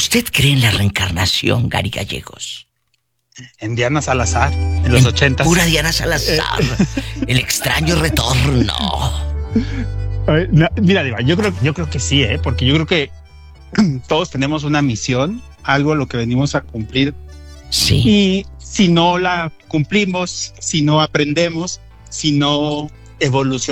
¿Usted cree en la reencarnación, Gary Gallegos? En Diana Salazar, en los 80. Pura Diana Salazar. El extraño retorno. No, mira, Diva, yo creo que sí, porque yo creo que todos tenemos una misión, algo a lo que venimos a cumplir. Sí. Y si no la cumplimos, si no aprendemos, si no evolucionamos,